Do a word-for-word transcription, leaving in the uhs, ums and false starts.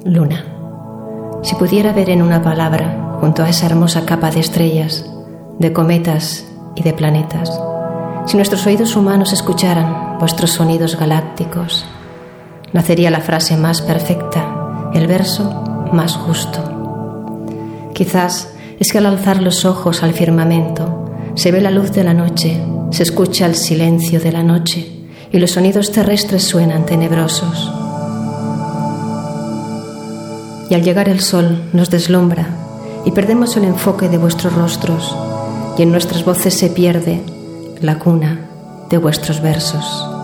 Luna. Si pudiera ver en una palabra, junto a esa hermosa capa de estrellas, de cometas y de planetas, si nuestros oídos humanos escucharan vuestros sonidos galácticos, nacería la frase más perfecta, el verso más justo. Quizás es que al alzar los ojos al firmamento se ve la luz de la noche, se escucha el silencio de la noche y los sonidos terrestres suenan tenebrosos. Y al llegar el sol nos deslumbra y perdemos el enfoque de vuestros rostros y en nuestras voces se pierde la cuna de vuestros versos.